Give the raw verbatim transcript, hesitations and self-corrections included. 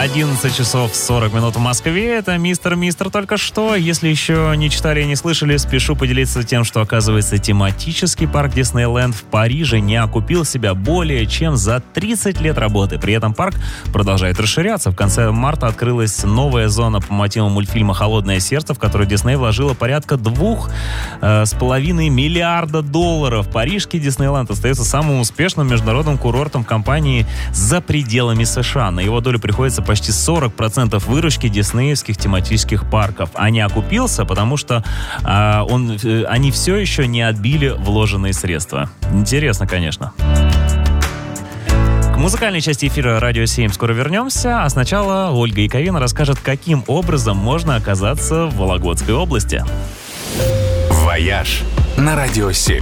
одиннадцать часов сорок минут в Москве. Это Мистер Мистер только что. Если еще не читали и не слышали, спешу поделиться тем, что, оказывается, тематический парк Диснейленд в Париже не окупил себя более чем за тридцать лет работы. При этом парк продолжает расширяться. В конце марта открылась новая зона по мотивам мультфильма «Холодное сердце», в которую Дисней вложила порядка двух э, с половиной миллиарда долларов. Парижский Диснейленд остается самым успешным международным курортом компании за пределами США. На его долю приходится почти сорок процентов выручки диснеевских тематических парков. А не окупился, потому что э, он, э, они все еще не отбили вложенные средства. Интересно, конечно. К музыкальной части эфира «Радио семь» скоро вернемся, а сначала Ольга Яковина расскажет, каким образом можно оказаться в Вологодской области. «Вояж» на «Радио семь».